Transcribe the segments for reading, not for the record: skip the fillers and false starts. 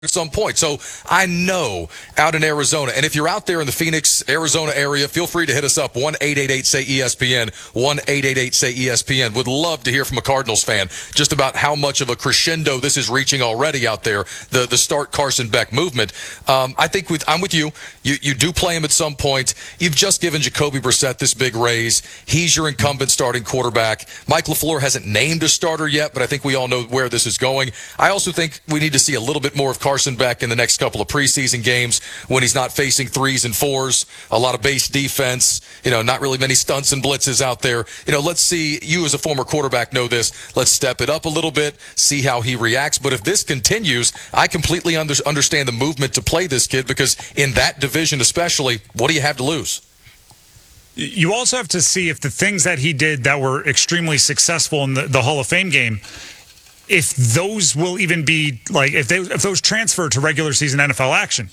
at some point. So I know out in Arizona, and if you're out there in the Phoenix, Arizona area, feel free to hit us up, 1-888-SAY-ESPN, 1-888-SAY-ESPN. Would love to hear from a Cardinals fan just about how much of a crescendo this is reaching already out there, the start Carson Beck movement. I think I'm with you. You do play him at some point. You've just given Jacoby Brissett this big raise. He's your incumbent starting quarterback. Mike LaFleur hasn't named a starter yet, but I think we all know where this is going. I also think we need to see a little bit more of Carson Beck in the next couple of preseason games when he's not facing 3s and 4s, a lot of base defense, not really many stunts and blitzes out there. Let's see, you as a former quarterback know this. Let's step it up a little bit, see how he reacts. But if this continues, I completely understand the movement to play this kid, because in that division especially, what do you have to lose? You also have to see if the things that he did that were extremely successful in the Hall of Fame game, if those will even be if those transfer to regular season NFL action.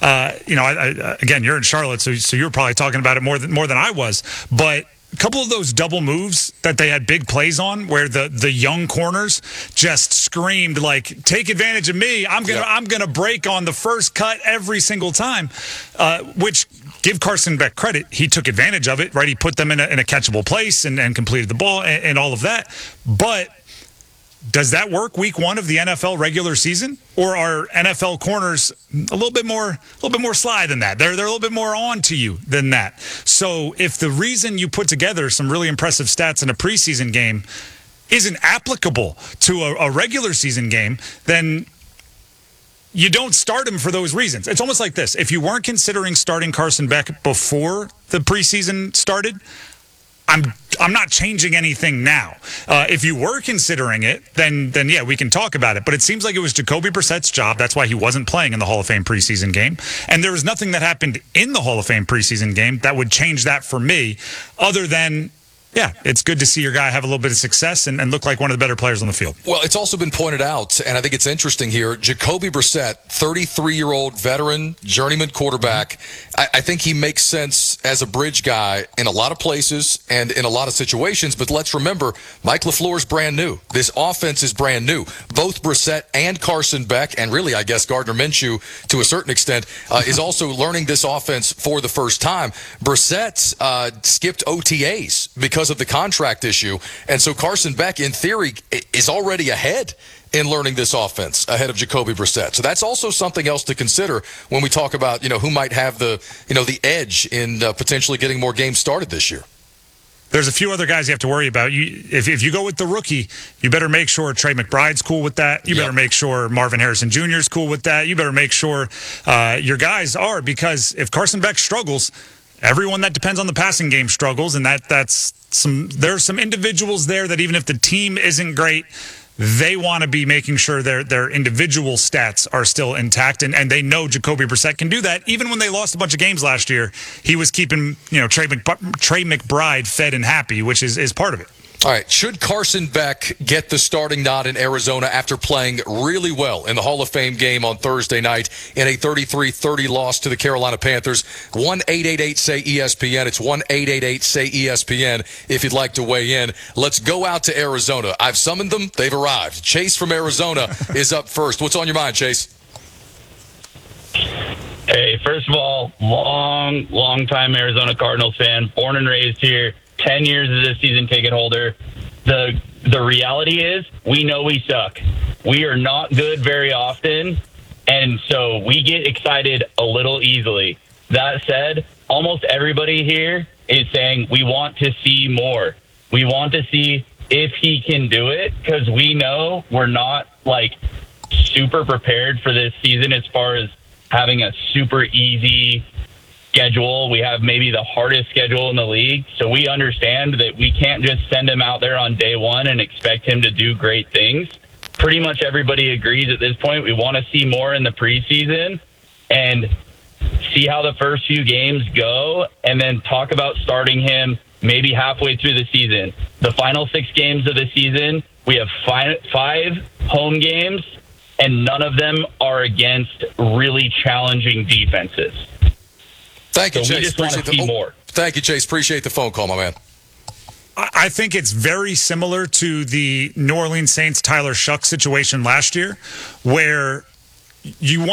Again, you're in Charlotte, so you're probably talking about it more than I was. But a couple of those double moves that they had big plays on, where the young corners just screamed "Take advantage of me! I'm gonna break on the first cut every single time," which. Give Carson Beck credit. He took advantage of it, right? He put them in a catchable place and completed the ball and all of that. But does that work week 1 of the NFL regular season? Or are NFL corners a little bit more sly than that? They're a little bit more on to you than that. So if the reason you put together some really impressive stats in a preseason game isn't applicable to a regular season game, then you don't start him for those reasons. It's almost like this. If you weren't considering starting Carson Beck before the preseason started, I'm not changing anything now. If you were considering it, then yeah, we can talk about it. But it seems like it was Jacoby Brissett's job. That's why he wasn't playing in the Hall of Fame preseason game. And there was nothing that happened in the Hall of Fame preseason game that would change that for me, other than, yeah, it's good to see your guy have a little bit of success and look like one of the better players on the field. Well, it's also been pointed out, and I think it's interesting here, Jacoby Brissett, 33-year-old veteran, journeyman quarterback. I think he makes sense as a bridge guy in a lot of places and in a lot of situations. But let's remember, Mike LaFleur's brand new. This offense is brand new. Both Brissett and Carson Beck, and really, I guess, Gardner Minshew, to a certain extent, is also learning this offense for the first time. Brissett skipped OTAs because of the contract issue. And so Carson Beck, in theory, is already ahead in learning this offense ahead of Jacoby Brissett. So that's also something else to consider when we talk about, who might have the edge in potentially getting more games started this year. There's a few other guys you have to worry about. If you go with the rookie, you better make sure Trey McBride's cool with that. You better make sure Marvin Harrison Jr. is cool with that. You better make sure your guys are, because if Carson Beck struggles, everyone that depends on the passing game struggles, and there's some individuals there that even if the team isn't great, they want to be making sure their individual stats are still intact, and they know Jacoby Brissett can do that. Even when they lost a bunch of games last year, he was keeping Trey McBride fed and happy, which is part of it. All right, should Carson Beck get the starting nod in Arizona after playing really well in the Hall of Fame game on Thursday night in a 33-30 loss to the Carolina Panthers? 1-888-SAY-ESPN. It's 1-888-SAY-ESPN if you'd like to weigh in. Let's go out to Arizona. I've summoned them. They've arrived. Chase from Arizona is up first. What's on your mind, Chase? Hey, first of all, long time Arizona Cardinals fan, born and raised here. 10 years as a season ticket holder. The reality is we know we suck. We are not good very often, and so we get excited a little easily. That said, almost everybody here is saying we want to see more. We want to see if he can do it, because we know we're not super prepared for this season as far as having a super easy schedule. We have maybe the hardest schedule in the league, so we understand that we can't just send him out there on day one and expect him to do great things. Pretty much everybody agrees at this point. We want to see more in the preseason and see how the first few games go, and then talk about starting him maybe halfway through the season. The final 6 games of the season, we have 5 home games, and none of them are against really challenging defenses. Thank you, so Chase. We just want to see more. Thank you, Chase. Appreciate the phone call, my man. I think it's very similar to the New Orleans Saints Tyler Shuck situation last year, where you